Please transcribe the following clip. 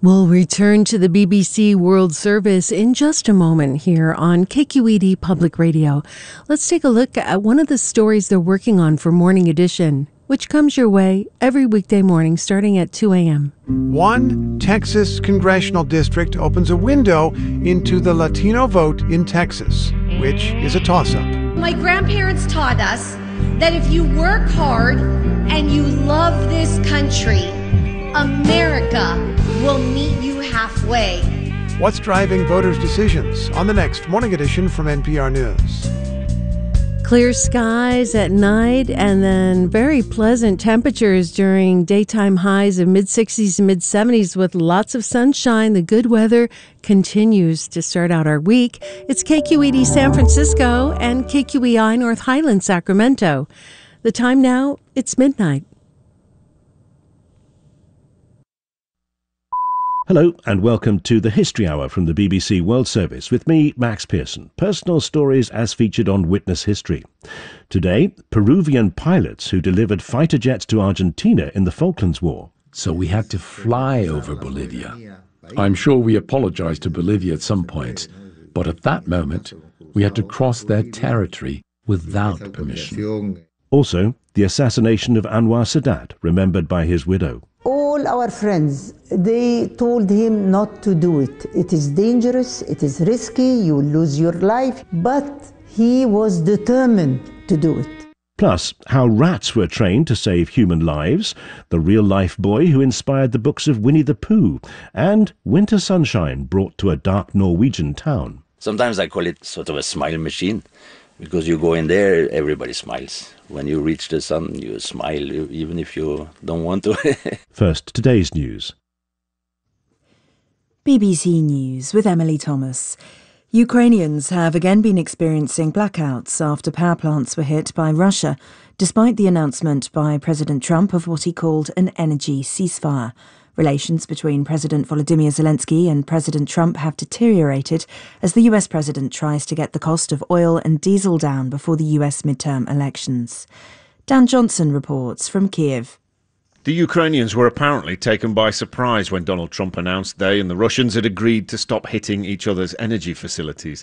We'll return to the BBC World Service in just a moment here on KQED Public Radio. Let's take a look at one of the stories they're working on for Morning Edition, which comes your way every weekday morning starting at 2 a.m. One Texas congressional district opens a window into the Latino vote in Texas, which is a toss-up. My grandparents taught us that if you work hard and you love this country, America will meet you halfway. What's driving voters' decisions on the next Morning Edition from NPR News. Clear skies at night and then very pleasant temperatures during daytime highs of mid-60s and mid-70s with lots of sunshine. The good weather continues to start out our week. It's KQED San Francisco and KQEI North Highland Sacramento. The time now, it's midnight. Hello and welcome to the History Hour from the BBC World Service with me, Max Pearson. Personal stories as featured on Witness History. Today, Peruvian pilots who delivered fighter jets to Argentina in the Falklands War. So we had to fly over Bolivia. I'm sure we apologized to Bolivia at some point, but at that moment, we had to cross their territory without permission. Also, the assassination of Anwar Sadat, remembered by his widow. All our friends, they told him not to do it. It is dangerous, it is risky, you will lose your life, but he was determined to do it. Plus, how rats were trained to save human lives, the real-life boy who inspired the books of Winnie the Pooh, and winter sunshine brought to a dark Norwegian town. Sometimes I call it sort of a smile machine, because you go in there, everybody smiles. When you reach the sun, you smile, even if you don't want to. First, today's news. BBC News with Emily Thomas. Ukrainians have again been experiencing blackouts after power plants were hit by Russia, despite the announcement by President Trump of what he called an energy ceasefire. Relations between President Volodymyr Zelensky and President Trump have deteriorated as the US president tries to get the cost of oil and diesel down before the US midterm elections. Dan Johnson reports from Kiev. The Ukrainians were apparently taken by surprise when Donald Trump announced they and the Russians had agreed to stop hitting each other's energy facilities.